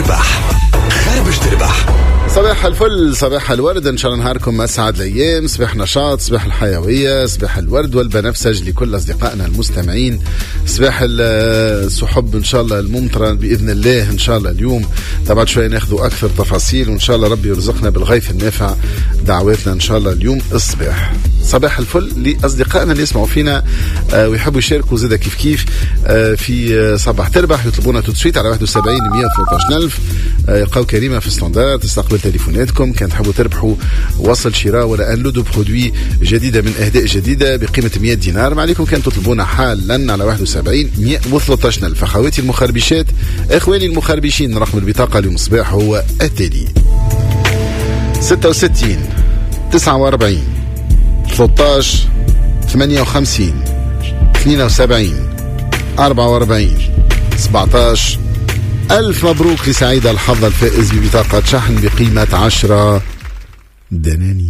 تربح خربش تربح. صباح الفل، صباح الورد، ان شاء الله نهاركم اسعد الايام، صباح نشاط، صباح الحيويه، صباح الورد والبنفسج لكل اصدقائنا المستمعين، صباح السحب ان شاء الله الممطره باذن الله. ان شاء الله اليوم طبعا شويه ناخذوا اكثر تفاصيل، وان شاء الله ربي يرزقنا بالغيث النافع. دعواتنا ان شاء الله اليوم الصباح. صباح الفل لاصدقائنا اللي يسمعوا فينا ويحبوا يشاركوا زاده كيف في صباح تربح، يطلبونا تسويت على 71 113000. يلقاو كريمه في ستاندار تستقبل تليفوناتكم. كان تحبوا تربحوا وصل شراء ولا ان لودو برودوي جديده من اهداء جديده بقيمه 100 دينار. ما عليكم كان تطلبونا حالا على 71 113000. اخواتي المخربشات، اخواني المخربشين، رقم البطاقه اليوم الصباح هو التالي: 66 49 13 58 72 44 17. ألف مبروك لسعيد الحظ الفائز ببطاقة شحن بقيمة 10 دنانير.